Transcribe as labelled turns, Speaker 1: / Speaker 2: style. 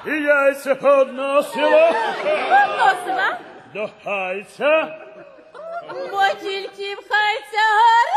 Speaker 1: І яйця подносила
Speaker 2: Подносила.
Speaker 1: до хайця.
Speaker 2: Бо тільки в хайця